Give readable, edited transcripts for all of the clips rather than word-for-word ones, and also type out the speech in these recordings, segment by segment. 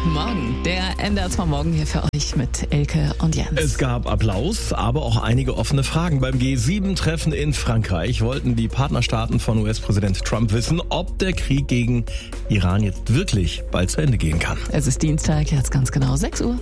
Guten Morgen, der NDR 2 Morgen hier für euch mit Elke und Jens. Es gab Applaus, aber auch einige offene Fragen. Beim G7-Treffen in Frankreich wollten die Partnerstaaten von US-Präsident Trump wissen, ob der Krieg gegen Iran jetzt wirklich bald zu Ende gehen kann. Es ist Dienstag, jetzt ganz genau 6 Uhr.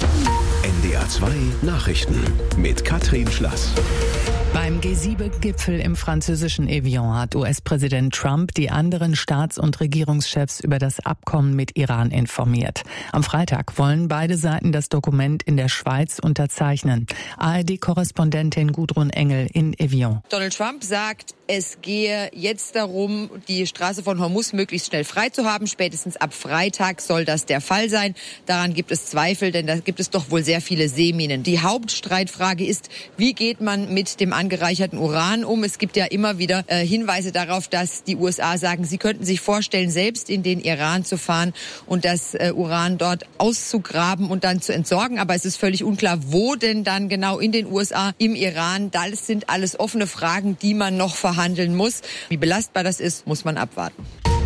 NDR 2 Nachrichten mit Katrin Schlass. Beim G7-Gipfel im französischen Evian hat US-Präsident Trump die anderen Staats- und Regierungschefs über das Abkommen mit Iran informiert. Am Freitag wollen beide Seiten das Dokument in der Schweiz unterzeichnen. ARD-Korrespondentin Gudrun Engel in Evian. Donald Trump sagt, es gehe jetzt darum, die Straße von Hormuz möglichst schnell frei zu haben. Spätestens ab Freitag soll das der Fall sein. Daran gibt es Zweifel, denn da gibt es doch wohl sehr viele Seeminen. Die Hauptstreitfrage ist, wie geht man mit dem angereicherten Uran um? Es gibt ja immer wieder Hinweise darauf, dass die USA sagen, sie könnten sich vorstellen, selbst in den Iran zu fahren und das Uran dort auszugraben und dann zu entsorgen. Aber es ist völlig unklar, wo denn dann genau in den USA, im Iran. Das sind alles offene Fragen, die man noch verhandeln muss. Wie belastbar das ist, muss man abwarten.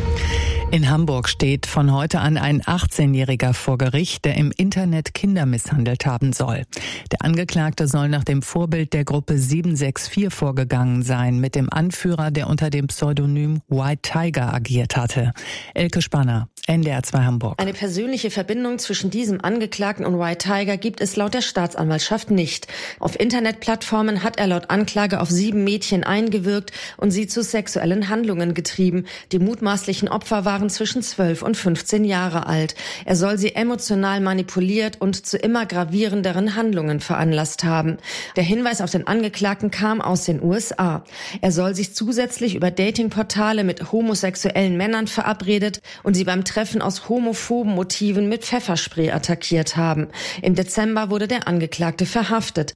In Hamburg steht von heute an ein 18-Jähriger vor Gericht, der im Internet Kinder misshandelt haben soll. Der Angeklagte soll nach dem Vorbild der Gruppe 764 vorgegangen sein, mit dem Anführer, der unter dem Pseudonym White Tiger agiert hatte. Elke Spanner, NDR 2 Hamburg. Eine persönliche Verbindung zwischen diesem Angeklagten und White Tiger gibt es laut der Staatsanwaltschaft nicht. Auf Internetplattformen hat er laut Anklage auf 7 Mädchen eingewirkt und sie zu sexuellen Handlungen getrieben. Die mutmaßlichen Opfer waren zwischen 12 und 15 Jahre alt. Er soll sie emotional manipuliert und zu immer gravierenderen Handlungen veranlasst haben. Der Hinweis auf den Angeklagten kam aus den USA. Er soll sich zusätzlich über Datingportale mit homosexuellen Männern verabredet und sie beim Treffen aus homophoben Motiven mit Pfefferspray attackiert haben. Im Dezember wurde der Angeklagte verhaftet.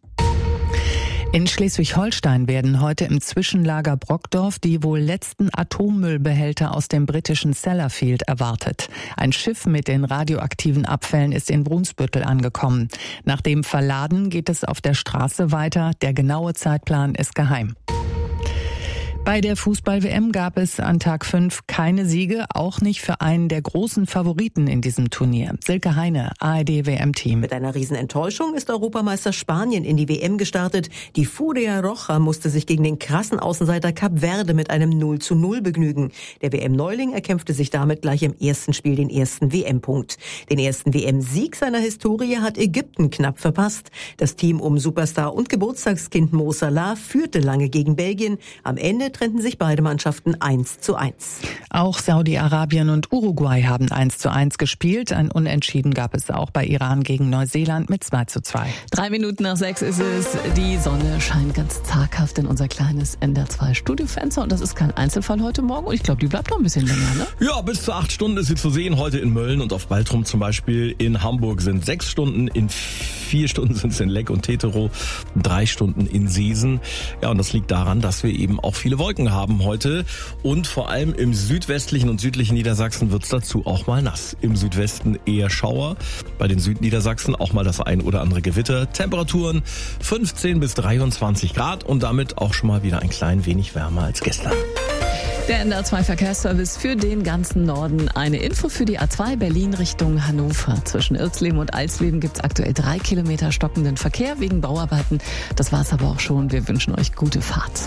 In Schleswig-Holstein werden heute im Zwischenlager Brockdorf die wohl letzten Atommüllbehälter aus dem britischen Sellafield erwartet. Ein Schiff mit den radioaktiven Abfällen ist in Brunsbüttel angekommen. Nach dem Verladen geht es auf der Straße weiter. Der genaue Zeitplan ist geheim. Bei der Fußball-WM gab es an Tag 5 keine Siege, auch nicht für einen der großen Favoriten in diesem Turnier. Silke Heine, ARD-WM-Team. Mit einer Riesenenttäuschung ist Europameister Spanien in die WM gestartet. Die Furia Roja musste sich gegen den krassen Außenseiter Kap Verde mit einem 0:0 begnügen. Der WM-Neuling erkämpfte sich damit gleich im ersten Spiel den ersten WM-Punkt. Den ersten WM-Sieg seiner Historie hat Ägypten knapp verpasst. Das Team um Superstar und Geburtstagskind Mo Salah führte lange gegen Belgien. Am Ende trennten sich beide Mannschaften 1:1. Auch Saudi-Arabien und Uruguay haben 1:1 gespielt. Ein Unentschieden gab es auch bei Iran gegen Neuseeland mit 2:2. 3 Minuten nach 6 ist es. Die Sonne scheint ganz zaghaft in unser kleines NDR 2 Studiofenster. Und das ist kein Einzelfall heute Morgen. Und ich glaube, die bleibt noch ein bisschen länger, ne? Ja, bis zu 8 Stunden ist sie zu sehen. Heute in Mölln und auf Baltrum zum Beispiel. In Hamburg sind 6 Stunden. In 4 Stunden sind es in Leck und Teterow. 3 Stunden in Seesen. Ja, und das liegt daran, dass wir eben auch viele Wolken haben heute und vor allem im südwestlichen und südlichen Niedersachsen wird es dazu auch mal nass. Im Südwesten eher Schauer, bei den Südniedersachsen auch mal das ein oder andere Gewitter. Temperaturen 15 bis 23 Grad und damit auch schon mal wieder ein klein wenig wärmer als gestern. Der NDR 2 Verkehrsservice für den ganzen Norden. Eine Info für die A2 Berlin Richtung Hannover. Zwischen Irxleben und Alsleben gibt es aktuell 3 Kilometer stockenden Verkehr wegen Bauarbeiten. Das war's aber auch schon. Wir wünschen euch gute Fahrt.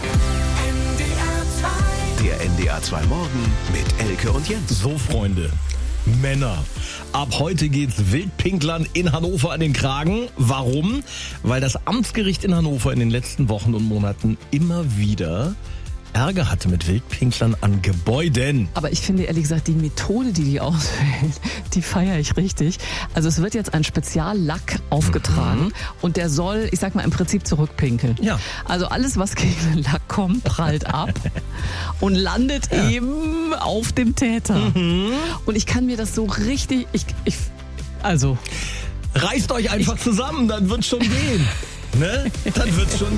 Der NDR 2 Morgen mit Elke und Jens. So, Freunde, Männer. Ab heute geht's Wildpinklern in Hannover an den Kragen. Warum? Weil das Amtsgericht in Hannover in den letzten Wochen und Monaten immer wieder Ärger hatte mit Wildpinklern an Gebäuden. Aber ich finde ehrlich gesagt, die Methode, die auswählen, die feiere ich richtig. Also es wird jetzt ein Speziallack aufgetragen und der soll, ich sag mal, im Prinzip zurückpinkeln. Ja. Also alles, was gegen den Lack kommt, prallt ab und landet eben auf dem Täter. Und ich kann mir das so richtig, also... Reißt euch einfach zusammen, dann wird's schon gehen. Ne? Dann wird's schon